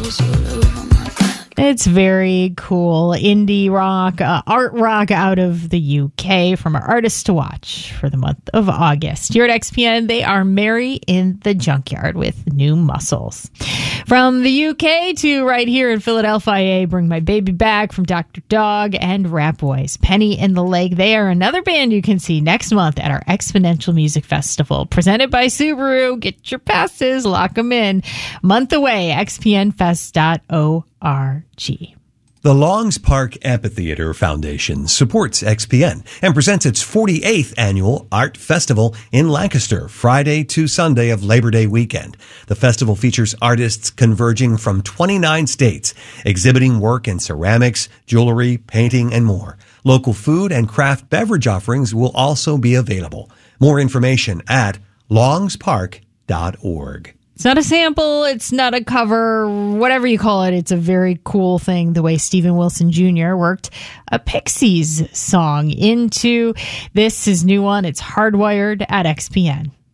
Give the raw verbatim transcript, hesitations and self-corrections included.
It's very cool indie rock, uh, art rock out of the U K from our artists to watch for the month of August. Here at X P N, they are Mary in the Junkyard with New Muscles. From the U K to right here in Philadelphia, Bring My Baby Back from Doctor Dog and Rap Boys. Penny in the Lake, they are another band you can see next month at our Exponential Music Festival. Presented by Subaru. Get your passes, lock them in. Month away, x p n fest dot org. The Longs Park Amphitheater Foundation supports X P N and presents its forty-eighth annual Art Festival in Lancaster, Friday to Sunday of Labor Day weekend. The festival features artists converging from twenty-nine states, exhibiting work in ceramics, jewelry, painting, and more. Local food and craft beverage offerings will also be available. More information at longs park dot org. It's not a sample. It's not a cover. Whatever you call it, it's a very cool thing, the way Steven Wilson Junior worked a Pixies song into this, his new one. It's Hardwired at X P N.